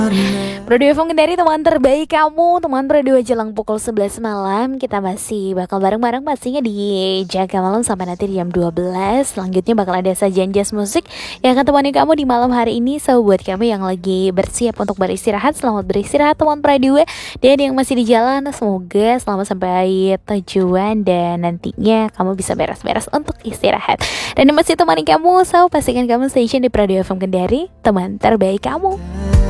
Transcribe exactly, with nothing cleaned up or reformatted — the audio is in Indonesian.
Radio F M Kendari, teman terbaik kamu, teman radio jelang pukul sebelas malam. Kita masih bakal bareng-bareng pastinya di Jaga Malam sampai nanti di jam dua belas. Selanjutnya bakal ada sajian jazz musik yang akan temani kamu di malam hari ini. So buat kamu yang lagi bersiap untuk beristirahat, selamat beristirahat teman radio. Dan yang masih di jalan, semoga selamat sampai tujuan dan nantinya kamu bisa beres-beres untuk istirahat. Dan yang masih temani kamu, so pastikan kamu station di Radio F M Kendari, teman terbaik kamu.